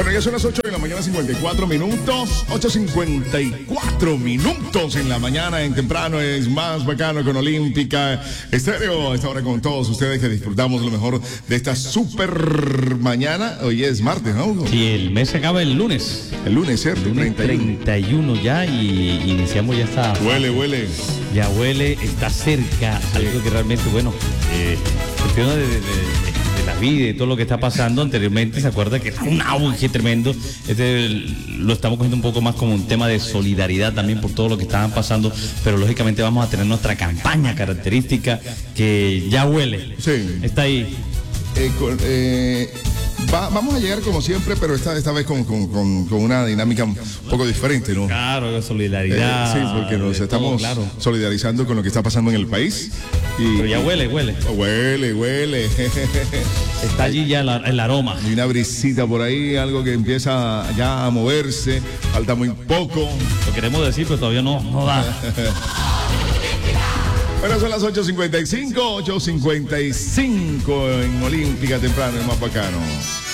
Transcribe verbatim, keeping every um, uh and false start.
Bueno, ya son las ocho de la mañana, cincuenta y cuatro minutos. ocho cincuenta y cuatro minutos en la mañana, en temprano, es más bacano con Olímpica Estéreo. Esta hora con todos ustedes que disfrutamos lo mejor de esta super mañana. Hoy es martes, ¿no? Sí, el mes se acaba el lunes. El lunes, ¿cierto? El lunes treinta y uno ya y iniciamos ya esta... Huele, huele. Ya huele, está cerca, sí. Algo que realmente, bueno, eh, cuestión de, de, de, de la vida y todo lo que está pasando. Anteriormente se acuerda que era un auge tremendo. Este lo estamos cogiendo un poco más como un tema de solidaridad también por todo lo que estaban pasando, pero lógicamente vamos a tener nuestra campaña característica que ya huele. Sí. Está ahí. Eh, con, eh... Va, vamos a llegar como siempre, pero esta, esta vez con, con, con, con una dinámica un poco diferente, ¿no? Claro, solidaridad. Eh, sí, porque nos estamos todo, claro. solidarizando con lo que está pasando en el país. Y, pero ya huele, huele. Huele, huele. Está allí ya la, el aroma. Hay una brisita por ahí, algo que empieza ya a moverse. Falta muy poco. Lo queremos decir, pero todavía no, no da. Bueno, son las ocho cincuenta y cinco, ocho cincuenta y cinco en Olímpica temprano, el más bacano.